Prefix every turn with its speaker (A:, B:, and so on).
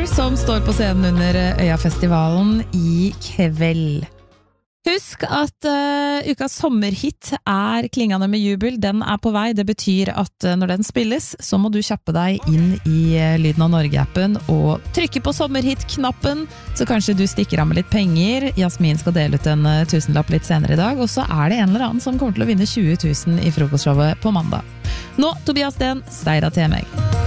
A: som står på scenen under Øyafestivalen i kveld. Husk at ukas sommerhit klingende med jubel, den på vei. Det betyr at når den spilles, så må du kjappe deg inn i Lyden av Norge-appen og trykke på sommerhit-knappen, så kanskje du stikker av med litt penger. Jasmin skal dele ut en tusenlapp litt senere i dag, og så det en eller annen som kommer til å vinne 20 000 i frokostshowet på mandag. Nå, Tobias Den, Steira til meg.